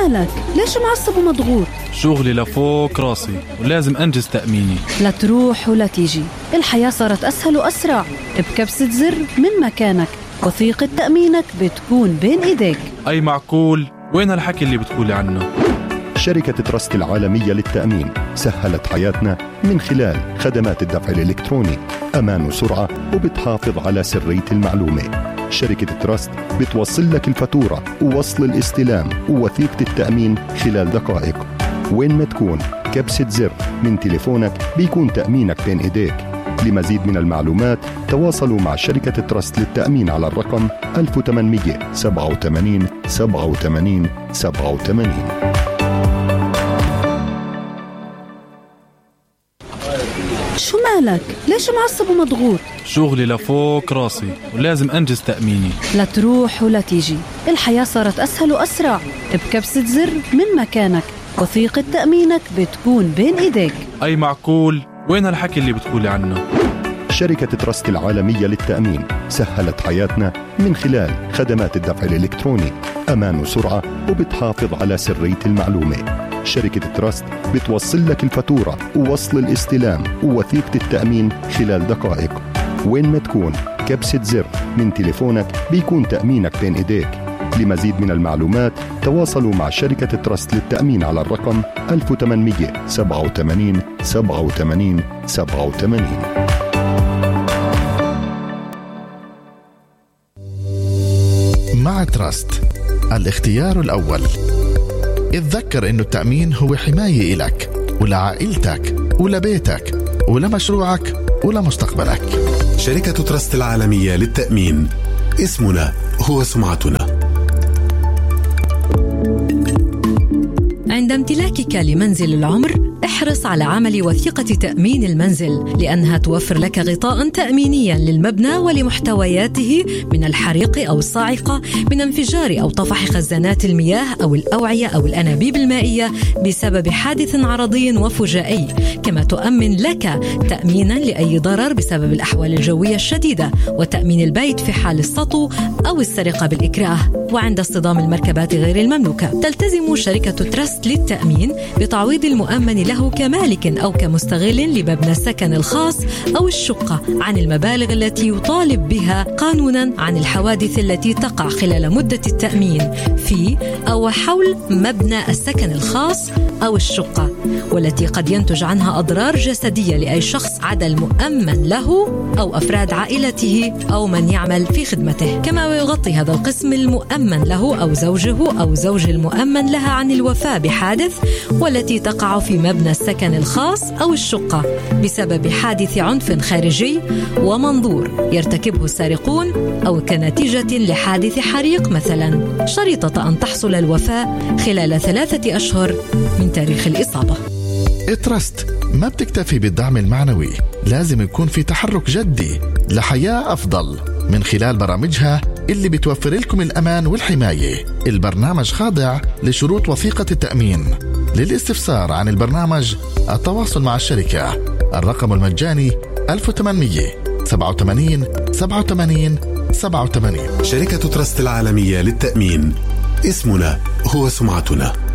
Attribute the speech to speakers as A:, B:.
A: مالك؟ ليش معصب ومضغوط؟
B: شغلي لفوق راسي ولازم أنجز تأميني.
A: لا تروح ولا تيجي، الحياة صارت أسهل وأسرع. بكبسة زر من مكانك وثيقة تأمينك بتكون بين إيديك.
B: أي معقول؟ وين هالحكي اللي بتقولي عنه؟
C: شركة تراست العالمية للتأمين سهلت حياتنا من خلال خدمات الدفع الإلكتروني، أمان وسرعة، وبتحافظ على سرية المعلومة. شركة تراست بتوصل لك الفاتورة ووصل الاستلام ووثيقة التأمين خلال دقائق. وين ما تكون، كبسة زر من تليفونك بيكون تأمينك بين إيديك. لمزيد من المعلومات تواصلوا مع شركة تراست للتأمين على الرقم 1887 87 87.
A: شو مالك؟ ليش معصب ومضغوط؟
B: شغلي لفوق راسي ولازم أنجز تأميني.
A: لا تروح ولا تيجي، الحياة صارت أسهل وأسرع. بكبسة زر من مكانك وثيقة تأمينك بتكون بين إيديك.
B: أي معقول؟ وين هالحكي اللي بتقولي عنه؟
C: شركة تراست العالمية للتأمين سهلت حياتنا من خلال خدمات الدفع الإلكتروني، أمان وسرعة، وبتحافظ على سرية المعلومة. شركة تراست بتوصل لك الفاتورة ووصل الاستلام ووثيقة التأمين خلال دقائق. وين ما تكون، كبسة زر من تليفونك بيكون تأمينك بين إيديك. لمزيد من المعلومات تواصلوا مع شركة تراست للتأمين على الرقم 1887 87 87.
D: مع تراست الاختيار الأول. اتذكر إنه التأمين هو حماية إلك ولعائلتك ولبيتك ولمشروعك ولمستقبلك.
E: شركة تراست العالمية للتأمين، اسمنا هو سمعتنا.
F: عند امتلاكك لمنزل العمر احرص على عمل وثيقة تأمين المنزل، لأنها توفر لك غطاء تأمينيا للمبنى ولمحتوياته من الحريق أو الصاعقة، من انفجار أو طفح خزانات المياه أو الأوعية أو الأنابيب المائية بسبب حادث عرضي وفجائي. كما تؤمن لك تأمينا لأي ضرر بسبب الأحوال الجوية الشديدة، وتأمين البيت في حال السطو أو السرقة بالإكراه، وعند اصطدام المركبات غير المملوكة. تلتزم شركة تراست للتأمين بتعويض المؤمن له كمالك أو كمستغل لمبنى السكن الخاص أو الشقة عن المبالغ التي يطالب بها قانونا عن الحوادث التي تقع خلال مدة التأمين في أو حول مبنى السكن الخاص أو الشقة، والتي قد ينتج عنها أضرار جسدية لأي شخص عدا المؤمن له أو أفراد عائلته أو من يعمل في خدمته. كما يغطي هذا القسم المؤمن له أو زوجه أو زوج المؤمن لها عن الوفاة بحادث والتي تقع في مبنى السكن الخاص أو الشقة بسبب حادث عنف خارجي ومنظور يرتكبه السارقون أو كنتيجة لحادث حريق مثلا، شريطة أن تحصل الوفاة خلال 3 أشهر من تاريخ الإصابة.
D: تراست ما بتكتفي بالدعم المعنوي، لازم يكون في تحرك جدي لحياة أفضل من خلال برامجها اللي بتوفر لكم الأمان والحماية. البرنامج خاضع لشروط وثيقة التأمين. للاستفسار عن البرنامج التواصل مع الشركة، الرقم المجاني 1887 87 87.
E: شركة تراست العالمية للتأمين، اسمنا هو سمعتنا.